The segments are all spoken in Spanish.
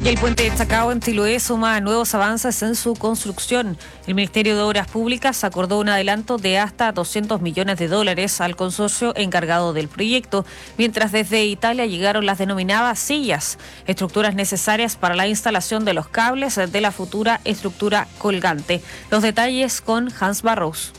Y el puente de Chacao en Chiloé suma nuevos avances en su construcción. El Ministerio de Obras Públicas acordó un adelanto de hasta $200 millones al consorcio encargado del proyecto, mientras desde Italia llegaron las denominadas sillas, estructuras necesarias para la instalación de los cables de la futura estructura colgante. Los detalles con Hans Barros.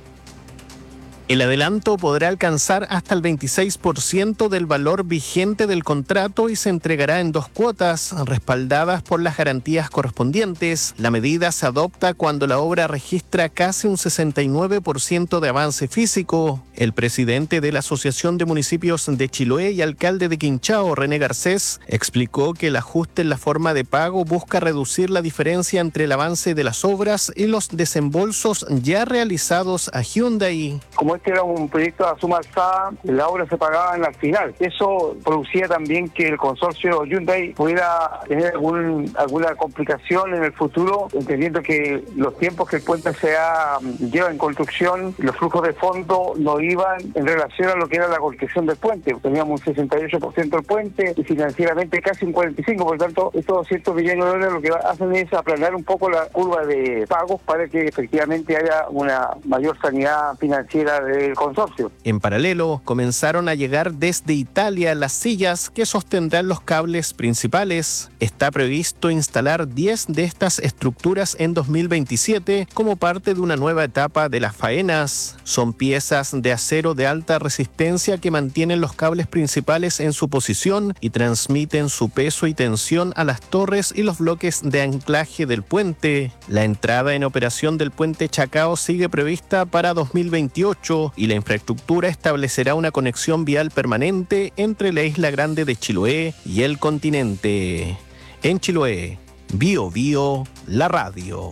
El adelanto podrá alcanzar hasta el 26% del valor vigente del contrato y se entregará en 2 cuotas, respaldadas por las garantías correspondientes. La medida se adopta cuando la obra registra casi un 69% de avance físico. El presidente de la Asociación de Municipios de Chiloé y alcalde de Quinchao, René Garcés, explicó que el ajuste en la forma de pago busca reducir la diferencia entre el avance de las obras y los desembolsos ya realizados a Hyundai. Como este era un proyecto a suma alzada, la obra se pagaba al final. Eso producía también que el consorcio Hyundai pudiera tener alguna complicación en el futuro, entendiendo que los tiempos que el puente lleva en construcción, los flujos de fondo no iban en relación a lo que era la construcción del puente. Teníamos un 68% del puente y financieramente casi un 45%. Por lo tanto, estos $200 millones lo que hacen es aplanar un poco la curva de pagos para que efectivamente haya una mayor sanidad financiera del consorcio. En paralelo, comenzaron a llegar desde Italia las sillas que sostendrán los cables principales. Está previsto instalar 10 de estas estructuras en 2027 como parte de una nueva etapa de las faenas. Son piezas de acero de alta resistencia que mantienen los cables principales en su posición y transmiten su peso y tensión a las torres y los bloques de anclaje del puente. La entrada en operación del puente Chacao sigue prevista para 2028 y la infraestructura establecerá una conexión vial permanente entre la Isla Grande de Chiloé y el continente. En Chiloé, Bio Bio, la radio.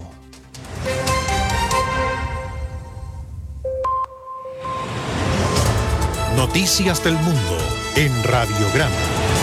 Noticias del mundo en Radiograma.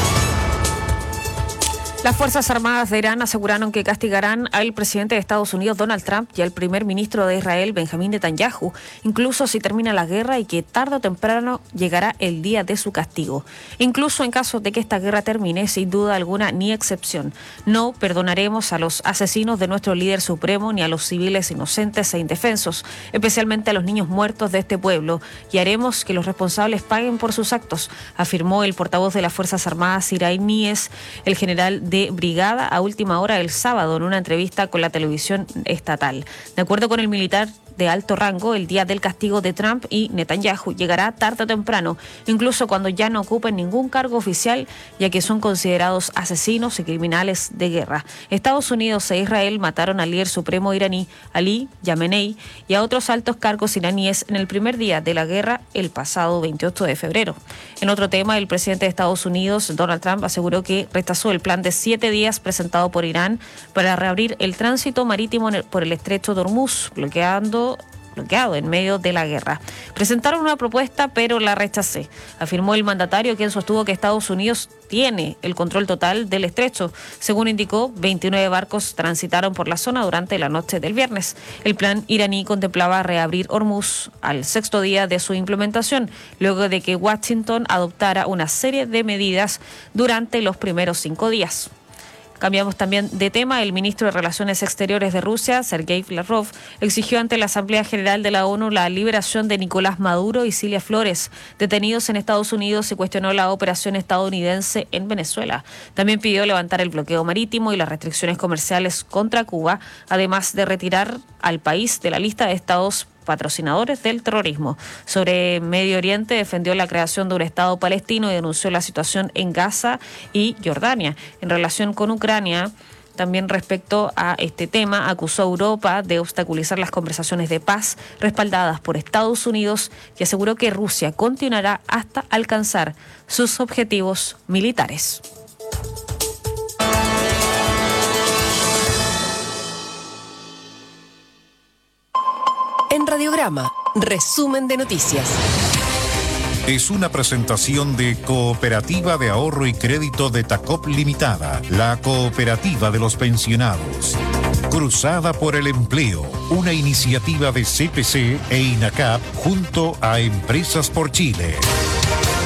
Las Fuerzas Armadas de Irán aseguraron que castigarán al presidente de Estados Unidos, Donald Trump, y al primer ministro de Israel, Benjamín Netanyahu, incluso si termina la guerra, y que tarde o temprano llegará el día de su castigo. Incluso en caso de que esta guerra termine, sin duda alguna ni excepción. No perdonaremos a los asesinos de nuestro líder supremo ni a los civiles inocentes e indefensos, especialmente a los niños muertos de este pueblo, y haremos que los responsables paguen por sus actos, afirmó el portavoz de las Fuerzas Armadas iraníes, el general de brigada, a última hora el sábado en una entrevista con la televisión estatal. De acuerdo con el militar de alto rango, el día del castigo de Trump y Netanyahu llegará tarde o temprano, incluso cuando ya no ocupen ningún cargo oficial, ya que son considerados asesinos y criminales de guerra. Estados Unidos e Israel mataron al líder supremo iraní, Ali Khamenei, y a otros altos cargos iraníes en el primer día de la guerra, el pasado 28 de febrero. En otro tema, el presidente de Estados Unidos, Donald Trump, aseguró que rechazó el plan de 7 días presentado por Irán para reabrir el tránsito marítimo por el estrecho de Hormuz, bloqueado en medio de la guerra. Presentaron una propuesta, pero la rechacé, afirmó el mandatario, quien sostuvo que Estados Unidos tiene el control total del estrecho. Según indicó, 29 barcos transitaron por la zona durante la noche del viernes. El plan iraní contemplaba reabrir Hormuz al 6º día de su implementación, luego de que Washington adoptara una serie de medidas durante los primeros 5 días. Cambiamos también de tema. El ministro de Relaciones Exteriores de Rusia, Sergei Lavrov, exigió ante la Asamblea General de la ONU la liberación de Nicolás Maduro y Cilia Flores, detenidos en Estados Unidos, y cuestionó la operación estadounidense en Venezuela. También pidió levantar el bloqueo marítimo y las restricciones comerciales contra Cuba, además de retirar al país de la lista de estados patrocinadores del terrorismo. Sobre Medio Oriente, defendió la creación de un Estado palestino y denunció la situación en Gaza y Jordania. En relación con Ucrania, también respecto a este tema, acusó a Europa de obstaculizar las conversaciones de paz respaldadas por Estados Unidos, y aseguró que Rusia continuará hasta alcanzar sus objetivos militares. En Radiograma, resumen de noticias. Es una presentación de Cooperativa de Ahorro y Crédito de Tacop Limitada, la cooperativa de los pensionados. Cruzada por el Empleo, una iniciativa de CPC e INACAP junto a Empresas por Chile.